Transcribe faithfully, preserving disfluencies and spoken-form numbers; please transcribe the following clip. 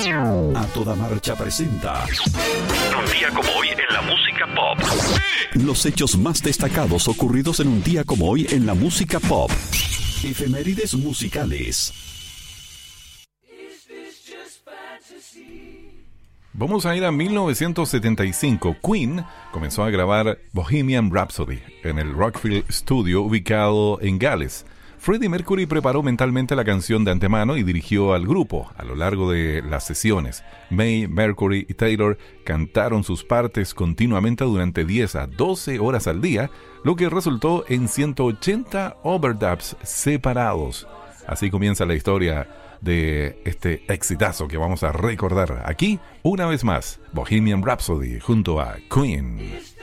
A Toda Marcha presenta Un día como hoy en la música pop. los hechos más destacados ocurridos en un día como hoy en la música pop. Efemérides musicales. Vamos a ir a mil novecientos setenta y cinco. Queen comenzó a grabar Bohemian Rhapsody en el Rockfield Studio ubicado en Gales. Freddie Mercury preparó mentalmente la canción de antemano y dirigió al grupo a lo largo de las sesiones. May, Mercury y Taylor cantaron sus partes continuamente durante diez a doce horas al día, lo que resultó en ciento ochenta overdubs separados. Así comienza la historia de este exitazo que vamos a recordar aquí una vez más, Bohemian Rhapsody junto a Queen.